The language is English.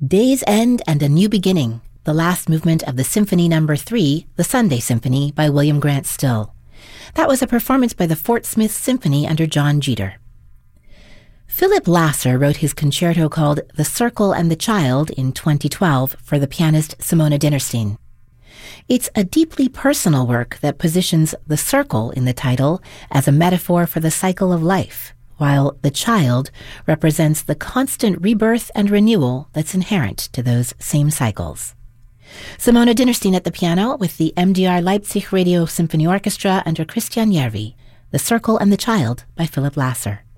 Day's End and a New Beginning, the last movement of the Symphony No. 3, the Sunday Symphony by William Grant Still. That was a performance by the Fort Smith Symphony under John Jeter. Philip Lasser wrote his concerto called The Circle and the Child in 2012 for the pianist Simona Dinnerstein. It's a deeply personal work that positions the circle in the title as a metaphor for the cycle of life, while the child represents the constant rebirth and renewal that's inherent to those same cycles. Simona Dinnerstein at the piano with the MDR Leipzig Radio Symphony Orchestra under Christian Järvi, The Circle and the Child by Philip Lasser.